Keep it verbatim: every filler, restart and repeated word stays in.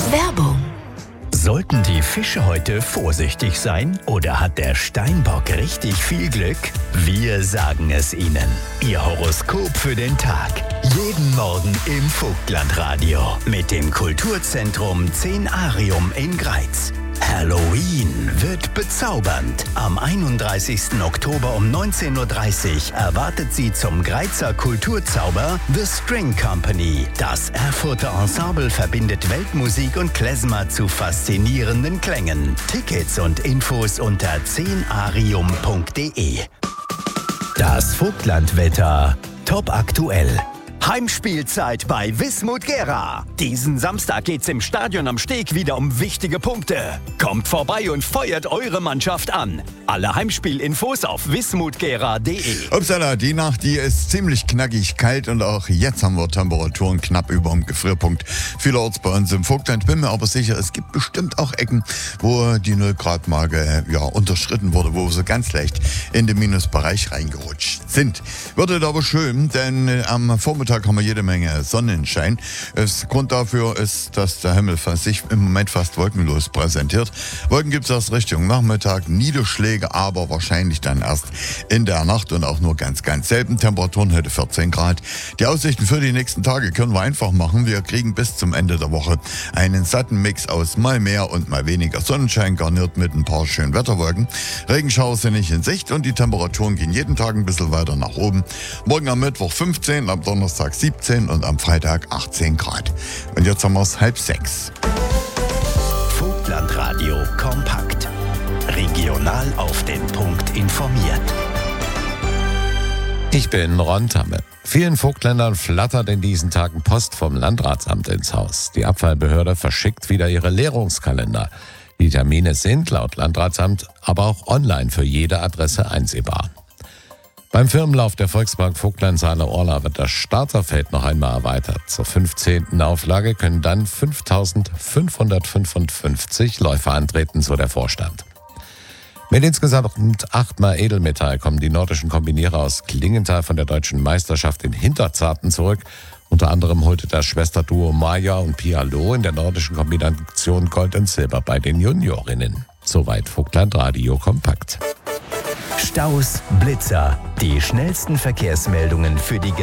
Werbung. Sollten die Fische heute vorsichtig sein oder hat der Steinbock richtig viel Glück? Wir sagen es Ihnen. Ihr Horoskop für den Tag. Jeden Morgen im Vogtlandradio mit dem Kulturzentrum Szenarium in Greiz. Halloween wird bezaubernd. Am einunddreißigsten Oktober um neunzehn Uhr dreißig erwartet Sie zum Greizer Kulturzauber The String Company. Das Erfurter Ensemble verbindet Weltmusik und Klezmer zu faszinierenden Klängen. Tickets und Infos unter szenarium punkt de. Das Vogtlandwetter top aktuell. Heimspielzeit bei Wismut Gera. Diesen Samstag geht's im Stadion am Steg wieder um wichtige Punkte. Kommt vorbei und feuert eure Mannschaft an. Alle Heimspielinfos auf wismut gera punkt de. Upsala, die Nacht, die ist ziemlich knackig kalt und auch jetzt haben wir Temperaturen knapp über dem Gefrierpunkt. Vielerorts bei uns im Vogtland. Bin mir aber sicher, es gibt bestimmt auch Ecken, wo die null Grad Marke ja, unterschritten wurde, wo wir so ganz leicht in den Minusbereich reingerutscht sind. Wird aber schön, denn äh, am Vormittag haben wir jede Menge Sonnenschein. Das Grund dafür ist, dass der Himmel fast sich im Moment fast wolkenlos präsentiert. Wolken gibt es erst Richtung Nachmittag, Niederschläge, aber wahrscheinlich dann erst in der Nacht und auch nur ganz, ganz selten. Temperaturen heute vierzehn Grad. Die Aussichten für die nächsten Tage können wir einfach machen. Wir kriegen bis zum Ende der Woche einen satten Mix aus mal mehr und mal weniger Sonnenschein, garniert mit ein paar schönen Wetterwolken. Regenschauer sind nicht in Sicht und die Temperaturen gehen jeden Tag ein bisschen weiter nach oben. Morgen am Mittwoch fünfzehn, am Donnerstag siebzehn und am Freitag achtzehn Grad. Und jetzt haben wir es halb sechs. Vogtlandradio kompakt. Regional auf den Punkt informiert. Ich bin Ron Tamme. Vielen Vogtländern flattert in diesen Tagen Post vom Landratsamt ins Haus. Die Abfallbehörde verschickt wieder ihre Leerungskalender. Die Termine sind laut Landratsamt aber auch online für jede Adresse einsehbar. Beim Firmenlauf der Volksbank Vogtland Saale-Orla wird das Starterfeld noch einmal erweitert. Zur fünfzehnten Auflage können dann fünftausendfünfhundertfünfundfünfzig Läufer antreten, so der Vorstand. Mit insgesamt achtmal Edelmetall kommen die nordischen Kombinierer aus Klingenthal von der deutschen Meisterschaft in Hinterzarten zurück. Unter anderem holte das Schwesterduo Maja und Pia Loh in der nordischen Kombination Gold und Silber bei den Juniorinnen. Soweit Vogtlandradio kompakt. Staus, Blitzer, die schnellsten Verkehrsmeldungen für die